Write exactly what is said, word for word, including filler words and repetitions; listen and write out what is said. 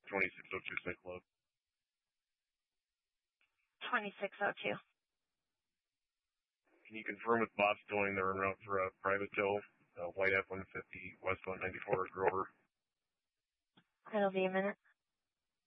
twenty-six oh two Saint Cloud. twenty-six oh two. Can you confirm if Bob's towing they're en route for a private tow, uh, White F one fifty, West one ninety-four, Grover? It'll be a minute.